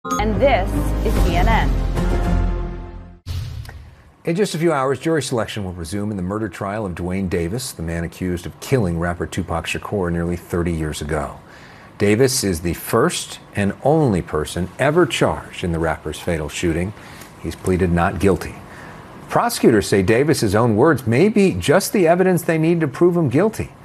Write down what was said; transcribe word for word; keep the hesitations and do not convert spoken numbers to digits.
And this is C N N. In just a few hours, jury selection will resume in the murder trial of Duane Davis, the man accused of killing rapper Tupac Shakur nearly thirty years ago. Davis is the first and only person ever charged in the rapper's fatal shooting. He's pleaded not guilty. Prosecutors say Davis's own words may be just the evidence they need to prove him guilty.